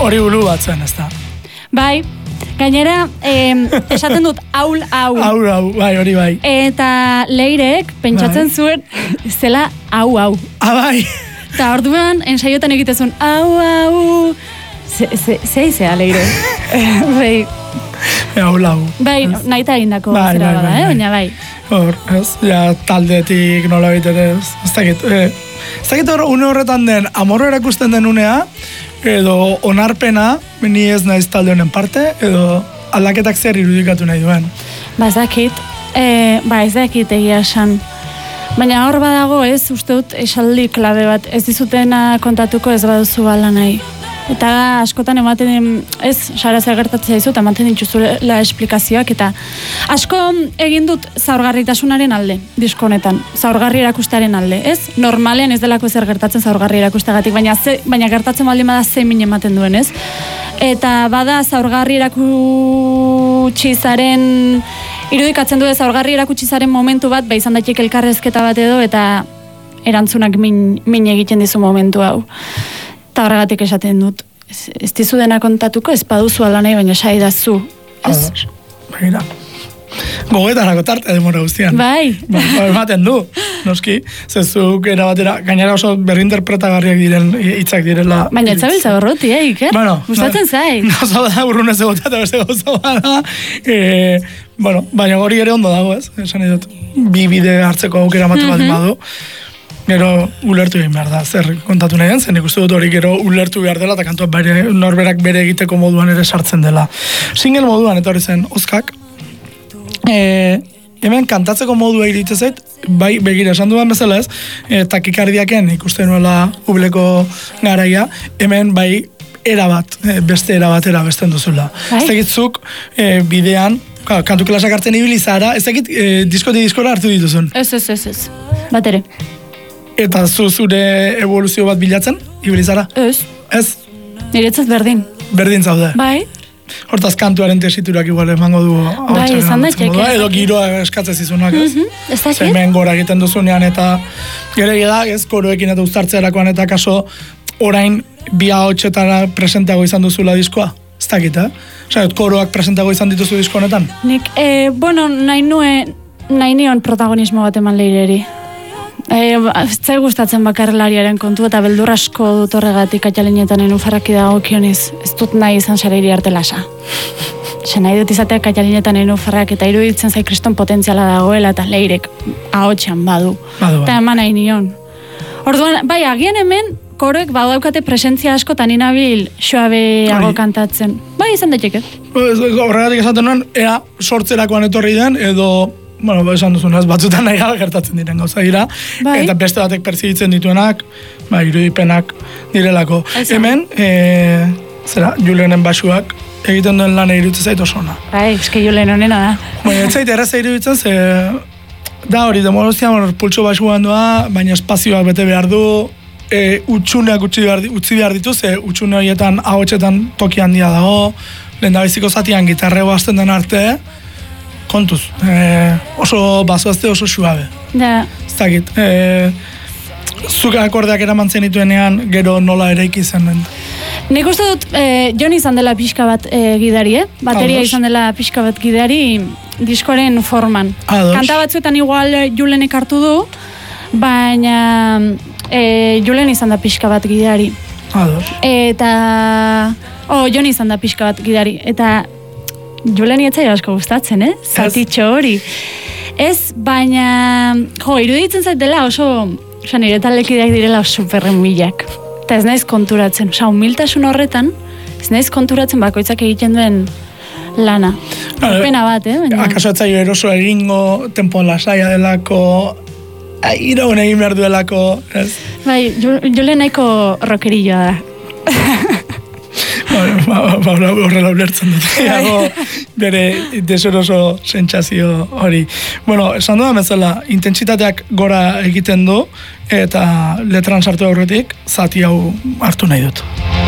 hori ulu bat zen, ez da. Bai, gainera, esaten dut hau. Hau, bai, hori bai. Eta Leirek pentsatzen zuen zela hau. Bai. Eta orduan, ensaiotan egitezun hau. Zeizea, Leire. Bai. Hau. Bai, nahi eta egindako zera bada, baina bai. Hor, ez, ja, taldetik nola biter ez dakit une horretan den amorro erakusten den unea, edo onarpena, ni ez naiz talde honen parte, edo aldaketak zer irudikatu nahi duen. Ba, ez dakit egia esan. Baina hor badago ez, uste dut esaldi klabe bat, ez dizutena kontatuko ez baduzu bala nahi. Eta askotan ematen, ez, sara zer gertatzen zaizu, eta ematen dituzula esplikazioak, eta asko egin dut zaurgarritasunaren alde, disko honetan, zaurgarri erakustearen alde, ez? Normalean ez delako zer gertatzen zaurgarri erakusteagatik, baina gertatzen baldin bada zein ematen duen, ez? Eta bada zaurgarri erakutsi zaren, irudikatzen du zaurgarri erakutsi zaren momentu bat, izan daiteke elkarrezketa bat edo, eta erantzunak min egiten dizu momentu hau. Eta horregatik esaten dut. Ez dizu dena kontatuko, ez baduzu ala nahi, baina sai da zu. Begira. Gogetarako tarte demora guztian. Bai. Ematen du, noski. Zezuk erabatera, gainera oso berrinterpretagarriak diren hitzak direla. Baina etzabiltza borroti, Iker? Bueno. Gustatzen zait. Gauza da, urrunez egotea eta beste gauza bada. Baina hori ere ondo dago, ez? Esan edut, bi bide hartzeko aukera matu bat badu. Gero ulertu egin behar da, zer kontatu nahi den, zen ikustu dut hori gero ulertu behar dela, eta kantua norberak bere egiteko moduan ere sartzen dela. Single moduan, eta hori zen, Oskak, hemen kantatzeko modua iritze zait, bai, begira, esan duan bezala ez, takikardiaken ikusten nuela publiko garaia, hemen bai, beste erabatera besten duzula. Ez tegitzuk bidean, kantu klasak hartzen ibili zara, ez tegit diskora hartu dituzun. Ez, bat ere. Eta zure evoluzio bat bilatzen, ibilizara? Ez. Ez? Niretzat berdin. Berdin zaude? Bai. Hortaz kantuaren tesiturak igual emango du. Bai, izan daiteke. Edo giroa eskatzez izunak, ez? Ez dakit. Hemen gora egiten duzunean eta gero da, ez, koroekin eta uztartzearakoan eta kaso orain bi ahotsetara presentago izan duzula diskoa? Ez dakit, Osea, koroak presentago izan dituzu disko honetan? Nik, nahi nion protagonismo bat eman Leireri. Zai gustatzen bakarlariaren kontu eta beldur asko dut horregatik Kaitalinetan enufarraki dago kioniz. Ez dut nahi izan sareiri arte lasa. Nahi dut izatea Kaitalinetan enufarrak eta iruditzen zai kriston potentziala dagoela eta Leirek ahotsean badu. Eta eman nahi nion. Orduan, bai, agian hemen koroek badaukate presentzia asko eta ninabil suabeago kantatzen. Bai, izan daiteke. Horregatik esaten nuen, ea sortzerakoan etorri den edo esan duzunaz, batzutan nahi gabe gertatzen diren gauza dira, eta beste batek perzibitzen dituenak, irudipenak direlako. Hemen, Julenen basuak egiten duen lan iruditzen zait oso ona. Bai, eske Julen honena da. Ez zait erraza iruditzen, da hori, demolozian pultso basuan doa, baina espazioak bete behar du, utxuneak utzi behar ditu, utxune horietan ahotsetan toki handia dago, lehendabiziko zatian gitarrego hasten den arte, kontuz, oso bazoazte oso suabe. Da. Ez dakit, zuk akordeak eraman zenituenean gero nola eraiki zen den. Nik uste dut, Jon izan dela pixka bat gidari, bateria izan dela pixka bat gidari diskoaren forman. Kanta batzuetan igual Julenek hartu du, baina Julen izan da pixka bat gidari. Eta, Jon izan da pixka bat gidari, eta Juleni etzaio asko gustatzen, zatitxo hori. Ez, baina, iruditzen zait dela oso, nire taldekideak direla superren milak. Eta ez naiz konturatzen, humiltasun horretan, ez naiz konturatzen bakoitzak egiten duen lana. Pena bat, baina. Akaso etzaio eroso egingo, tempo lasaia delako, iraun egin behar duelako, ez? Bai, Julen nahiko rockerilloa da. Horrela ulertzen dut. Bere desoroso sentsazio hori. Esan dudan bezala, intentsitateak gora egiten du, eta letran sartu aurretik, zati hau hartu nahi dut.